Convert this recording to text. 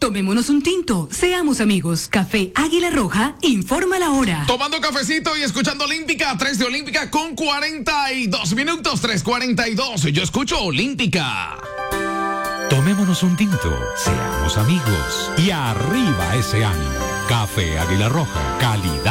Tomémonos un tinto, seamos amigos. Café Águila Roja, informa la hora. Tomando cafecito y escuchando Olímpica, 3 de Olímpica con 42 minutos, 3:42. Yo escucho Olímpica. Tomémonos un tinto, seamos amigos y arriba ese ánimo. Café Águila Roja, calidad.